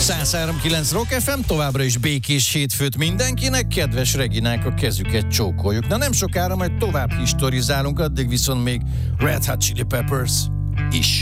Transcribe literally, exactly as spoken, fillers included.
száz három egész kilenc Rock ef em, továbbra is békés hétfőt mindenkinek, kedves Reginák, a kezüket csókoljuk. Na nem sokára majd tovább historizálunk, addig viszont még Red Hot Chili Peppers is.